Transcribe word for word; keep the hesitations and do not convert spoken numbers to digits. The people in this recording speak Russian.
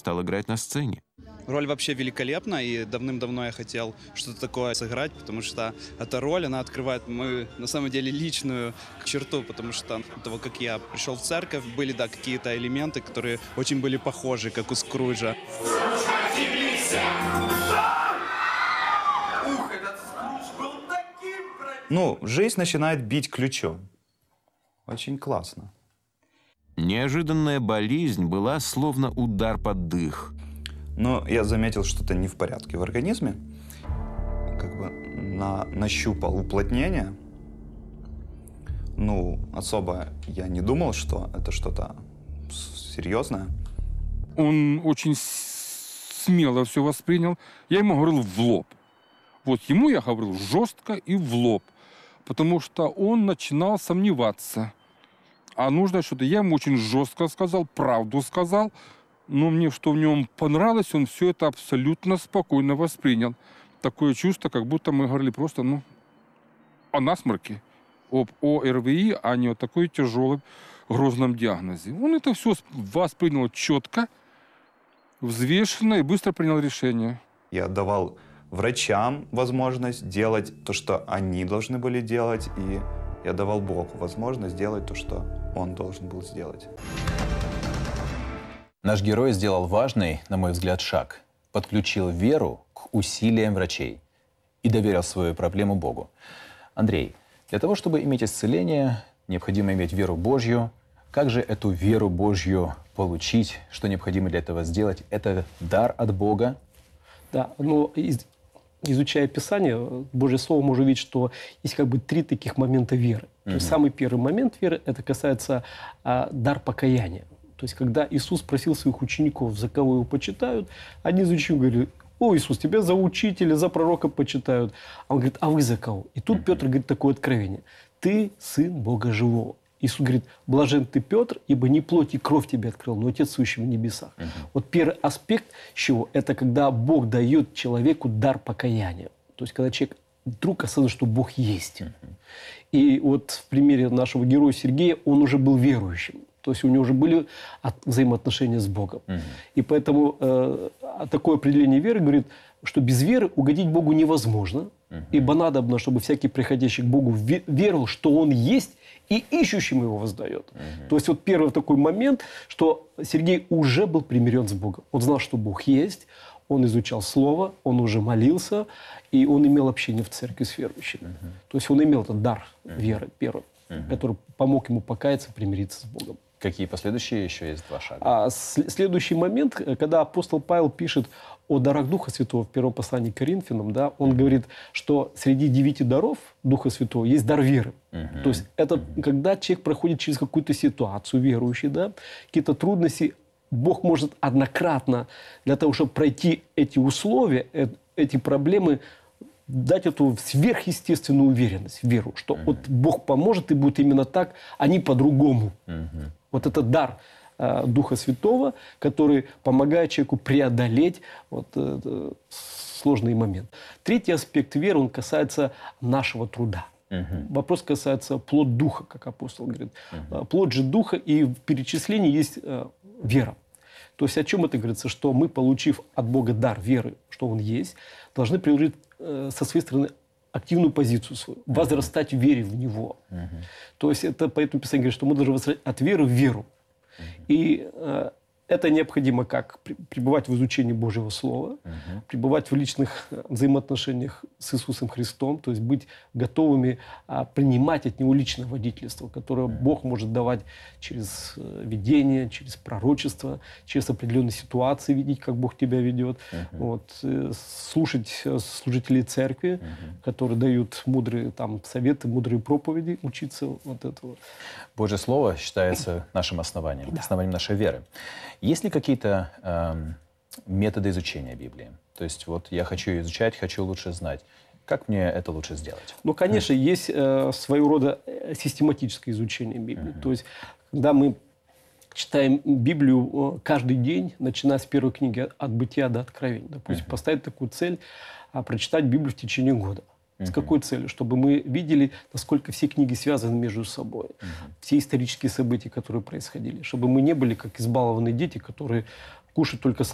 стал играть на сцене. Роль вообще великолепна, и давным-давно я хотел что-то такое сыграть, потому что эта роль, она открывает мою, на самом деле, личную черту, потому что до того, как я пришел в церковь, были, да, какие-то элементы, которые очень были похожи, как у Скруджа. Ну, жизнь начинает бить ключом. Очень классно. Неожиданная болезнь была словно удар под дых. Но я заметил, что-то не в порядке в организме. Как бы на, нащупал уплотнение. Ну, особо я не думал, что это что-то серьезное. Он очень смело все воспринял. Я ему говорил в лоб. Вот ему я говорил жестко и в лоб. Потому что он начинал сомневаться. А нужно что-то. Я ему очень жестко сказал, правду сказал. Но мне что в нем понравилось, он все это абсолютно спокойно воспринял. Такое чувство, как будто мы говорили просто, ну, о насморке, об ОРВИ, а не о такой тяжелом, грозном диагнозе. Он это все воспринял четко, взвешенно и быстро принял решение. Я давал врачам возможность делать то, что они должны были делать, и я давал Богу возможность делать то, что Он должен был сделать. Наш герой сделал важный, на мой взгляд, шаг. Подключил веру к усилиям врачей и доверил свою проблему Богу. Андрей, для того, чтобы иметь исцеление, необходимо иметь веру Божью. Как же эту веру Божью получить? Что необходимо для этого сделать? Это дар от Бога? Да, но из, изучая Писание, Божье Слово, мы уже видеть, что есть как бы три таких момента веры. Mm-hmm. То есть самый первый момент веры, это касается а, дар покаяния. То есть когда Иисус просил своих учеников, за кого его почитают, одни из учеников говорили: о, Иисус, тебя за учителя, за пророка почитают. А он говорит: а вы за кого? И тут Петр говорит такое откровение: ты сын Бога живого. Иисус говорит: блажен ты, Петр, ибо не плоть и кровь тебе открыл, но Отец, сущий в небесах. Uh-huh. Вот первый аспект чего? Это когда Бог дает человеку дар покаяния. То есть когда человек вдруг осознает, что Бог есть. Uh-huh. И вот в примере нашего героя Сергея, он уже был верующим. То есть у него уже были взаимоотношения с Богом. Uh-huh. И поэтому э, такое определение веры говорит, что без веры угодить Богу невозможно. Uh-huh. Ибо надобно, чтобы всякий приходящий к Богу верил, что Он есть, и ищущим его воздает. Uh-huh. То есть вот первый такой момент, что Сергей уже был примирен с Богом. Он знал, что Бог есть, он изучал Слово, он уже молился, и он имел общение в церкви с верующими. Uh-huh. То есть он имел этот дар uh-huh. веры первый, uh-huh. который помог ему покаяться, примириться с Богом. Какие последующие еще есть два шага? А следующий момент, когда апостол Павел пишет о дарах Духа Святого в первом послании к Коринфянам, да, он mm-hmm. говорит, что среди девяти даров Духа Святого есть дар веры. Mm-hmm. То есть это mm-hmm. когда человек проходит через какую-то ситуацию, верующий, да, какие-то трудности, Бог может однократно для того, чтобы пройти эти условия, эти проблемы, дать эту сверхъестественную уверенность, веру, что mm-hmm. вот Бог поможет и будет именно так, а не по-другому. Mm-hmm. Вот это дар э, Духа Святого, который помогает человеку преодолеть вот, э, сложный момент. Третий аспект веры, он касается нашего труда. Uh-huh. Вопрос касается плод Духа, как апостол говорит. Uh-huh. Плод же Духа, и в перечислении есть э, вера. То есть о чем это говорится? Что мы, получив от Бога дар веры, что Он есть, должны приложить э, со своей стороны активную позицию свою, uh-huh. возрастать в вере в Него. Uh-huh. То есть это поэтому Писание говорит, что мы должны возрастать от веры в веру. Uh-huh. И э, это необходимо как? Пребывать в изучении Божьего Слова, uh-huh. пребывать в личных взаимоотношениях с Иисусом Христом, то есть быть готовыми а, принимать от Него личное водительство, которое uh-huh. Бог может давать через э, видение, через пророчество, через определенные ситуации, видеть, как Бог тебя ведет. Uh-huh. Вот, э, слушать служителей церкви, uh-huh. которые дают мудрые там, советы, мудрые проповеди, учиться вот этого. Божье Слово считается нашим основанием, да. основанием нашей веры. Есть ли какие-то э, методы изучения Библии? То есть вот я хочу изучать, хочу лучше знать. Как мне это лучше сделать? Ну, конечно, mm. есть э, своего рода систематическое изучение Библии. Mm-hmm. То есть, когда мы читаем Библию каждый день, начиная с первой книги от Бытия до Откровения, допустим, mm-hmm. поставить такую цель, а, прочитать Библию в течение года. С какой целью? Чтобы мы видели, насколько все книги связаны между собой. Uh-huh. Все исторические события, которые происходили. Чтобы мы не были как избалованные дети, которые кушают только